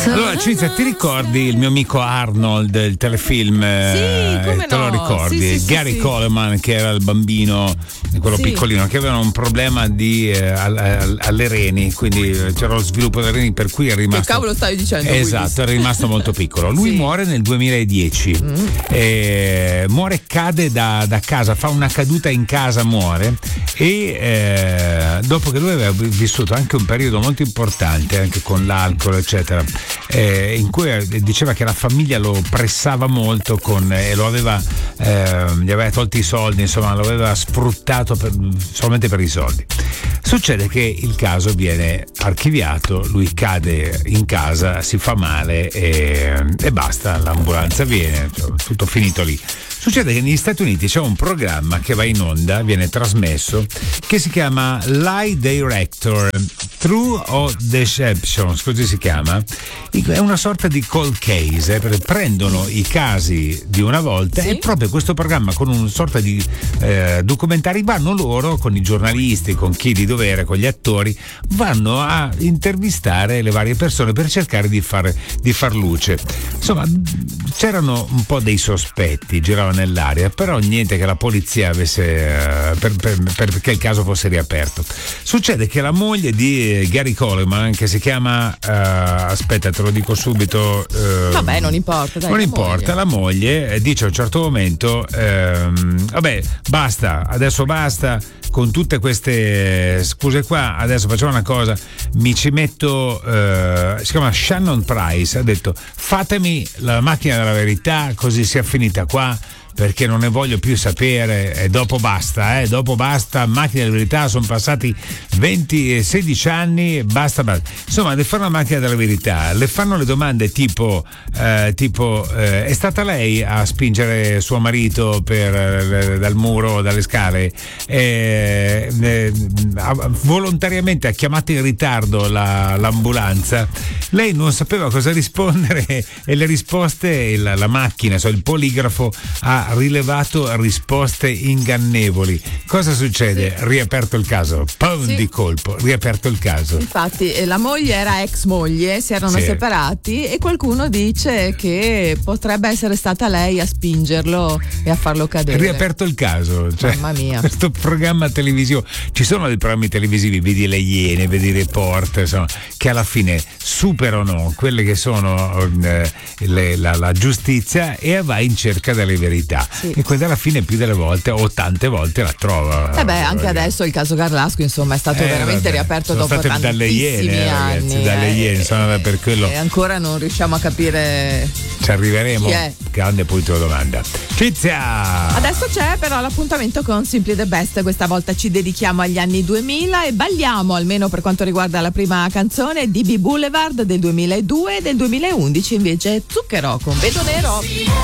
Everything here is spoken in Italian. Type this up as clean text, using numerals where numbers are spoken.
Allora Cinzia, ti ricordi il mio amico Arnold, il telefilm? Sì, come te lo ricordi? Sì, Gary Coleman, che era il bambino, quello piccolino, che aveva un problema alle reni, quindi c'era lo sviluppo delle reni, per cui è rimasto. Che cavolo stai dicendo? Esatto, è rimasto molto piccolo. Lui muore nel 2010. Muore, cade da casa, fa una caduta in casa, muore, e dopo che lui aveva vissuto anche un periodo molto importante, anche con l'alcol, eccetera, in cui diceva che la famiglia lo pressava molto e lo aveva gli aveva tolto i soldi, insomma lo aveva sfruttato solamente per i soldi. Succede che il caso viene archiviato, lui cade in casa, si fa male e basta, l'ambulanza viene, tutto finito lì. Succede che negli Stati Uniti c'è un programma che va in onda, viene trasmesso, che si chiama Lie Director, True or Deception, così si chiama. È una sorta di cold case, prendono i casi di una volta, e proprio questo programma, con una sorta di documentari, vanno loro con i giornalisti, con chi di dovere, con gli attori, vanno a intervistare le varie persone per cercare di far luce. Insomma, c'erano un po' dei sospetti, giravano nell'aria, però niente che la polizia avesse perché il caso fosse riaperto. Succede che la moglie di Gary Coleman, che si chiama aspetta, te lo dico subito, vabbè, non importa, dai, non importa, la moglie dice a un certo momento vabbè, basta, adesso basta con tutte queste scuse qua, adesso facciamo una cosa, mi ci metto, si chiama Shannon Price, ha detto fatemi la macchina della verità così sia finita qua, perché non ne voglio più sapere, e dopo basta, macchina della verità, sono passati 16 anni, basta. Insomma, le fanno la macchina della verità, le fanno le domande tipo è stata lei a spingere suo marito dal muro, dalle scale, volontariamente ha chiamato in ritardo l'ambulanza, lei non sapeva cosa rispondere e le risposte, la macchina, il poligrafo ha rilevato risposte ingannevoli. Cosa succede? Riaperto il caso, di colpo, riaperto il caso. Infatti la moglie era ex moglie, si erano separati, e qualcuno dice che potrebbe essere stata lei a spingerlo e a farlo cadere. Riaperto il caso, mamma mia. Questo programma televisivo, ci sono dei programmi televisivi, vedi le Iene, vedi i Report, insomma, che alla fine superano quelle che sono la giustizia e va in cerca delle verità. E quindi alla fine più delle volte o tante volte la trova. Anche adesso il caso Garlasco, insomma, è stato veramente riaperto dopo tantissimi dalle Iene, anni, ragazzi, dalle Iene, sono per quello. E ancora non riusciamo a capire. Ci arriveremo. Grande punto di domanda. Cinzia! Adesso c'è però l'appuntamento con Simply the Best. Questa volta ci dedichiamo agli anni 2000 e balliamo, almeno per quanto riguarda la prima canzone, DB Boulevard del 2002 e del 2011 invece Zucchero con Vedo Nero.